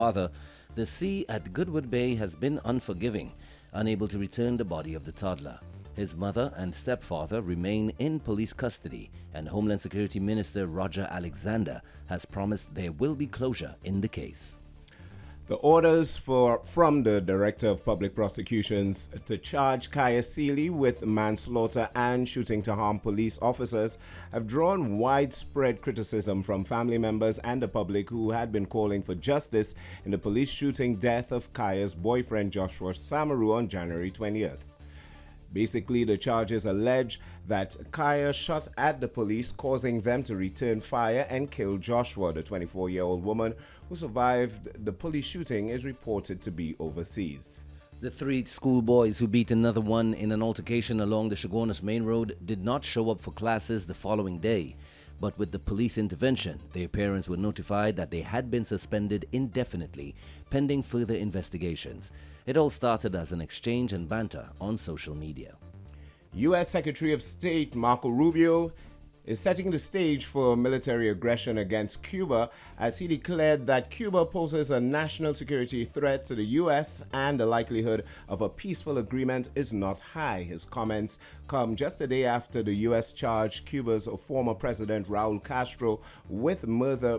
Father, the sea at Goodwood Bay has been unforgiving, unable to return the body of the toddler. His mother and stepfather remain in police custody, and Homeland Security Minister Roger Alexander has promised there will be closure in the case. The orders from the Director of Public Prosecutions to charge Kaya Seeley with manslaughter and shooting to harm police officers have drawn widespread criticism from family members and the public who had been calling for justice in the police shooting death of Kaya's boyfriend Joshua Samaru on January 20th. Basically, the charges allege that Kaya shot at the police, causing them to return fire and kill Joshua. The 24-year-old woman who survived the police shooting is reported to be overseas. The three schoolboys who beat another one in an altercation along the Chaguanas Main Road did not show up for classes the following day. But with the police intervention, their parents were notified that they had been suspended indefinitely, pending further investigations. It all started as an exchange and banter on social media. U.S. Secretary of State Marco Rubio is setting the stage for military aggression against Cuba as he declared that Cuba poses a national security threat to the U.S. and the likelihood of a peaceful agreement is not high. His comments come just a day after the U.S. charged Cuba's former president Raul Castro with murder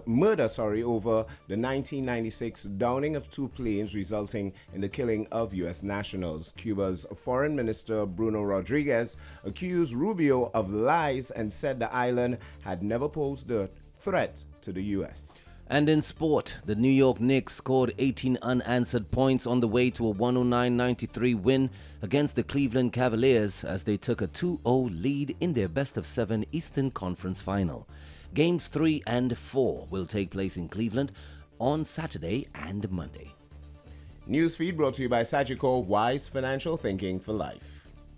over the 1996 downing of two planes resulting in the killing of U.S. nationals. Cuba's Foreign Minister Bruno Rodriguez accused Rubio of lies and said the island had never posed a threat to the U.S. And in sport, the New York Knicks scored 18 unanswered points on the way to a 109-93 win against the Cleveland Cavaliers as they took a 2-0 lead in their best-of-7 Eastern Conference Final. Games 3 and 4 will take place in Cleveland on Saturday and Monday. Newsfeed brought to you by Sagicor Wise Financial Thinking for Life.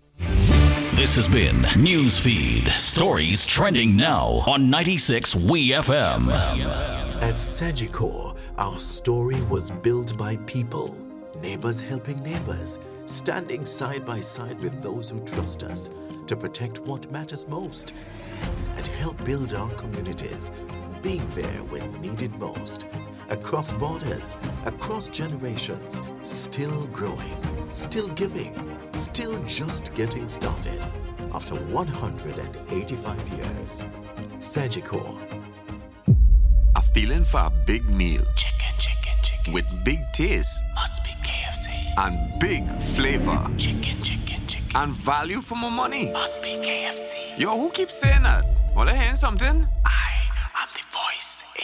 This has been Newsfeed. Stories trending now on 96 WeFM. At Sagicor, our story was built by people, neighbors helping neighbors, standing side by side with those who trust us to protect what matters most and help build our communities, being there when needed most. Across borders, across generations, still growing, still giving, still just getting started. After 185 years, Sagicor. A feeling for a big meal. Chicken. With big taste. Must be KFC. And big flavor. Chicken. And value for my money. Must be KFC. Yo, who keeps saying that? Well, I hearing something.